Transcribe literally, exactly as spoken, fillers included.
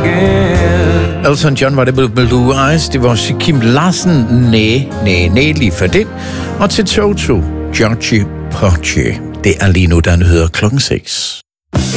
again. Elton John var det med Blue Eyes. Det var Kim Larsen. Næ, næ, næ, lige for det. Og til Toto, Georgie Porgy. Det er lige nu, der hedder klokken seks.